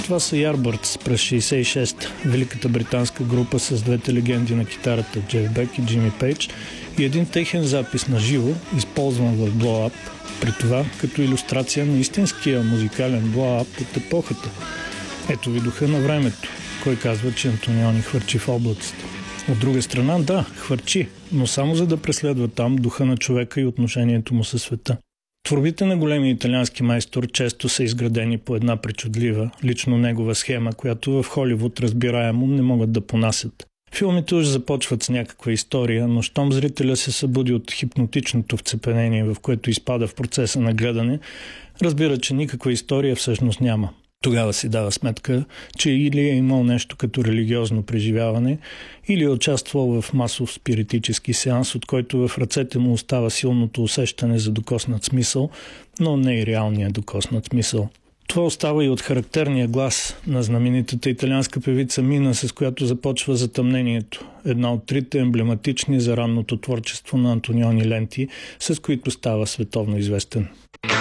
това са Yardbirds през 66, великата британска група с двете легенди на китарата Джеф Бек и Джими Пейдж и един техен запис на живо, използван в Blow Up, при това като илюстрация на истинския музикален Blow Up от епохата. Ето ви духа на времето. Кой казва, че Антониони хвърчи в облаците? От друга страна, да, хвърчи, но само за да преследва там духа на човека и отношението му със света. Творбите на големия италиански майстор често са изградени по една причудлива, лично негова схема, която в Холивуд разбираемо не могат да понасят. Филмите уж започват с някаква история, но щом зрителя се събуди от хипнотичното вцепенение, в което изпада в процеса на гледане, разбира, че никаква история всъщност няма. Тогава си дава сметка, че или е имал нещо като религиозно преживяване, или е участвал в масов спиритически сеанс, от който в ръцете му остава силното усещане за докоснат смисъл, но не и реалния докоснат смисъл. Това остава и от характерния глас на знаменитата италианска певица Мина, с която започва Затъмнението, една от трите емблематични за ранното творчество на Антониони ленти, с които става световно известен.